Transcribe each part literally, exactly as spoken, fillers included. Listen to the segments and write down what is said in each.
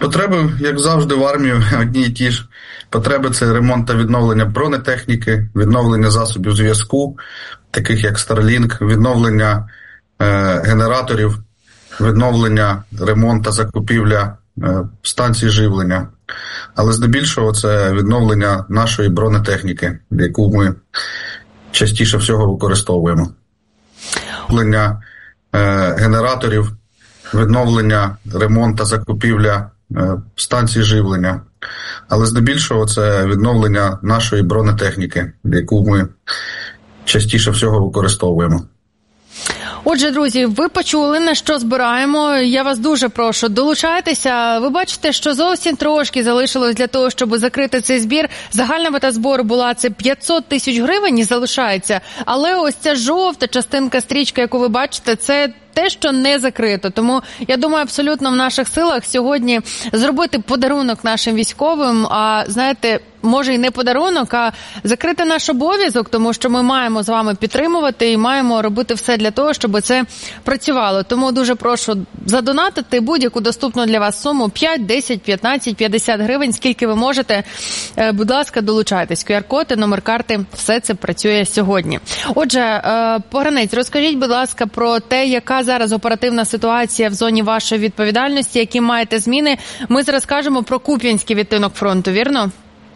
Потреби, як завжди, в армії одні і ті ж. Потреби – це ремонт та відновлення бронетехніки, відновлення засобів зв'язку, таких як Starlink, відновлення е, генераторів, відновлення, ремонт та закупівля е, станцій живлення. Але здебільшого це відновлення нашої бронетехніки, яку ми частіше всього використовуємо. Відновлення е, генераторів, відновлення, ремонт та закупівля е, станцій живлення. Але здебільшого це відновлення нашої бронетехніки, яку ми частіше всього використовуємо. Отже, друзі, ви почули, на що збираємо. Я вас дуже прошу, долучайтеся. Ви бачите, що зовсім трошки залишилось для того, щоб закрити цей збір. Загальна мета збору була це п'ятсот тисяч гривень і залишається. Але ось ця жовта частинка стрічки, яку ви бачите, це те, що не закрито. Тому, я думаю, абсолютно в наших силах сьогодні зробити подарунок нашим військовим, а, знаєте, може і не подарунок, а закрити наш обов'язок, тому що ми маємо з вами підтримувати і маємо робити все для того, щоб це працювало. Тому дуже прошу задонатити будь-яку доступну для вас суму п'ять, десять, п'ятнадцять, п'ятдесят гривень, скільки ви можете. Будь ласка, долучайтесь. ку ар-код, номер карти, все це працює сьогодні. Отже, Погранець, розкажіть, будь ласка, про те, яка зараз оперативна ситуація в зоні вашої відповідальності, які маєте зміни. Ми зараз кажемо про Куп'янський відтинок фронту, вірно?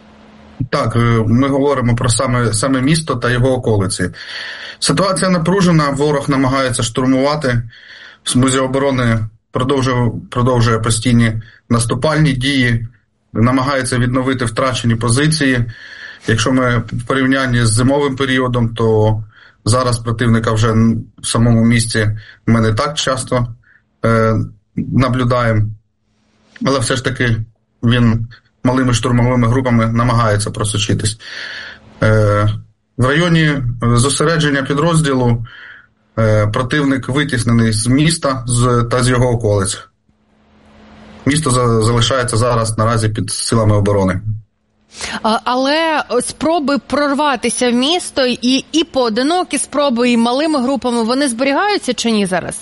Так, ми говоримо про саме, саме місто та його околиці. Ситуація напружена, ворог намагається штурмувати, смузі оборони продовжує, продовжує постійні наступальні дії, намагається відновити втрачені позиції. Якщо ми в порівнянні з зимовим періодом, то зараз противника вже в самому місті ми не так часто е, наблюдаємо, але все ж таки він малими штурмовими групами намагається просочитись. Е, в районі зосередження підрозділу е, противник витіснений з міста з, та з його околиць. Місто за, залишається зараз наразі під силами оборони. Але спроби прорватися в місто і, і поодинокі спроби, і малими групами, вони зберігаються чи ні зараз?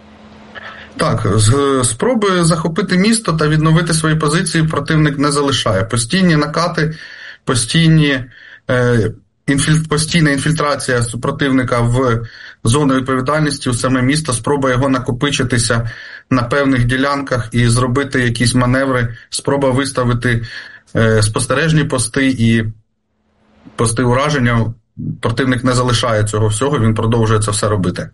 Так, спроби захопити місто та відновити свої позиції противник не залишає. Постійні накати, постійні, е, інфіль, постійна інфільтрація супротивника в зону відповідальності у саме місто, спроба його накопичитися на певних ділянках і зробити якісь маневри, спроба виставити е, спостережні пости і пости ураження. Противник не залишає цього всього, він продовжує це все робити.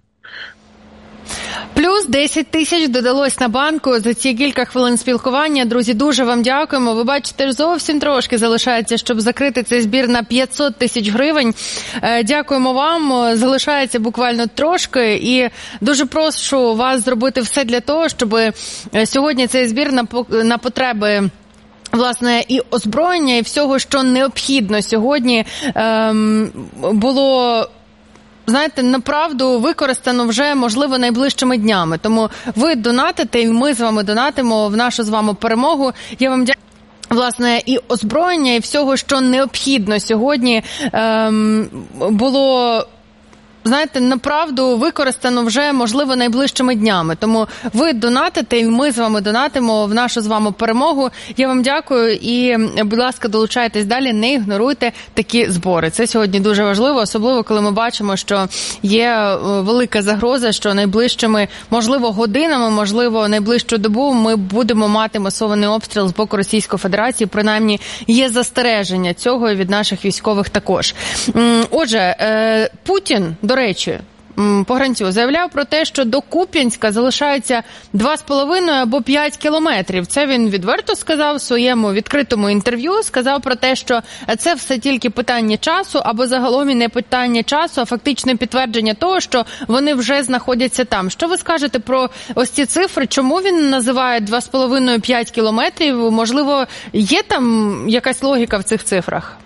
Плюс десять тисяч додалось на банку за ці кілька хвилин спілкування. Друзі, дуже вам дякуємо. Ви бачите, зовсім трошки залишається, щоб закрити цей збір на п'ятсот тисяч гривень. Дякуємо вам. Залишається буквально трошки. І дуже прошу вас зробити все для того, щоб сьогодні цей збір на потреби, власне, і озброєння, і всього, що необхідно сьогодні, ем, було, знаєте, направду використано вже, можливо, найближчими днями. Тому ви донатите, і ми з вами донатимо в нашу з вами перемогу. Я вам дякую. Власне, і озброєння, і всього, що необхідно сьогодні, ем, було, знаєте, направду використано вже, можливо, найближчими днями. Тому ви донатите, і ми з вами донатимо в нашу з вами перемогу. Я вам дякую і, будь ласка, долучайтесь далі, не ігноруйте такі збори. Це сьогодні дуже важливо, особливо, коли ми бачимо, що є велика загроза, що найближчими, можливо, годинами, можливо, найближчу добу ми будемо мати масований обстріл з боку Російської Федерації. Принаймні, є застереження цього від наших військових також. Отже, Путін, до До речі, Погранцю заявляв про те, що до Куп'янська залишається два з половиною або п'ять кілометрів. Це він відверто сказав в своєму відкритому інтерв'ю. Сказав про те, що це все тільки питання часу, або загалом і не питання часу, а фактичне підтвердження того, що вони вже знаходяться там. Що ви скажете про ось ці цифри? Чому він називає два з половиною - п'ять кілометрів? Можливо, є там якась логіка в цих цифрах?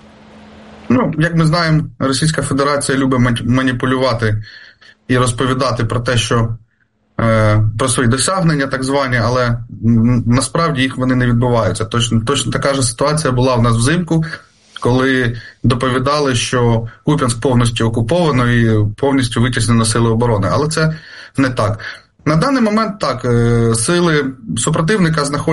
Ну, як ми знаємо, Російська Федерація любить маніпулювати і розповідати про те, що е, про свої досягнення так звані, але насправді їх вони не відбуваються. Точно, точно така ж ситуація була в нас взимку, коли доповідали, що Куп'янськ повністю окуповано і повністю витіснено сили оборони. Але це не так. На даний момент так, е, сили супротивника знаходяться